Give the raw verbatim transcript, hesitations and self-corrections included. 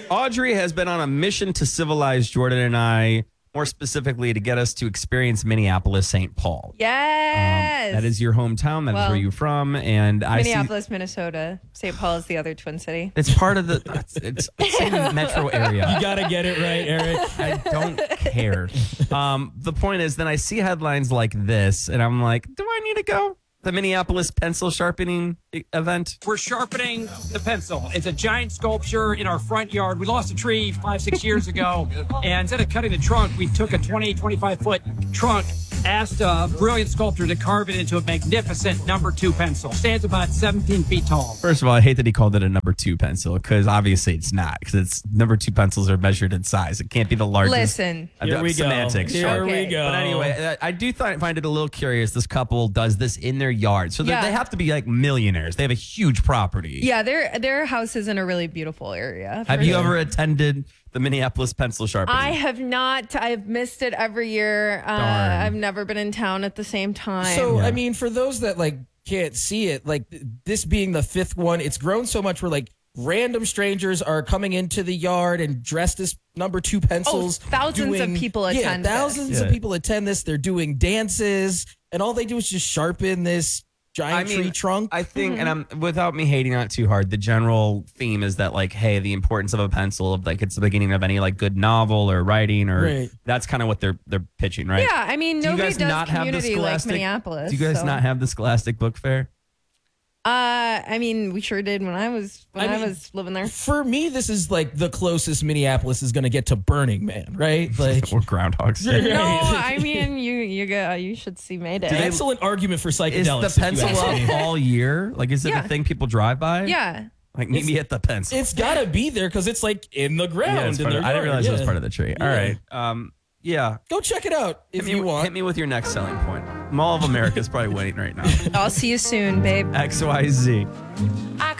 Audrey has been on a mission to civilize Jordan and I, more specifically to get us to experience Minneapolis, Saint Paul. Yes. Um, that is your hometown. That Well, is where you're from. And I see Minneapolis, Minnesota. Saint Paul is the other twin city. it's part of the it's, it's, it's in the metro area. You got to get it right, Eric. I don't care. Um, the point is, then I see headlines like this, and I'm like, do I need to go? The Minneapolis pencil sharpening e- event? We're sharpening the pencil. It's a giant sculpture in our front yard. We lost a tree five, six years ago. And instead of cutting the trunk, we took a twenty, twenty-five foot trunk, asked a brilliant sculptor to carve it into a magnificent number two pencil. Stands about seventeen feet tall. First of all, I hate that he called it a number two pencil, because obviously it's not, because it's number two pencils are measured in size. It can't be the largest. Listen. Uh, Here we semantics. go. Sure. Here Okay. we go. But anyway, I I do th- find it a little curious. This couple does this in their yard. So they- Yeah. they have to be like millionaires. They have a huge property. Yeah, their their house is in a really beautiful area. Have for you sure. ever attended the Minneapolis pencil sharpening? I have not. I've missed it every year. Uh, Darn. I've never been in town at the same time. So, Yeah. I mean, for those that like can't see it, like th- this being the fifth one, it's grown so much where like random strangers are coming into the yard and dressed as number two pencils. Oh, thousands of people yeah, attend this. thousands of Yeah. people attend this. They're doing dances, and all they do is just sharpen this giant I mean, tree trunk. I think, and Mm-hmm. I'm without me hating on it too hard, the general theme is that like, hey, the importance of a pencil, of like it's the beginning of any like good novel or writing, or Right. that's kind of what they're they're pitching, right? yeah, I mean, Do you nobody guys does not have the community like Scholastic? Minneapolis. Do you guys so. not have the Scholastic Book Fair? Uh, I mean, we sure did when I was when I I, mean- was living there. For me, this is like the closest Minneapolis is going to get to Burning Man, right? Like, Or Groundhog Day? No, I mean, you you go you should see Mayday. they- excellent argument for Is psychedelics. the if you pencil ask me. up all year? Like, is it Yeah. a thing people drive by? yeah. Like, meet me at the pencil. It's got to be there because it's like in the ground. Yeah, it's in part their of- I didn't yard, realize it was yeah. part of the tree. All Yeah. right. Um, yeah. Go check it out if Hit me, you want. hit me with your next selling point. Mall of America is probably winning right now. I'll see you soon, babe. X Y Z.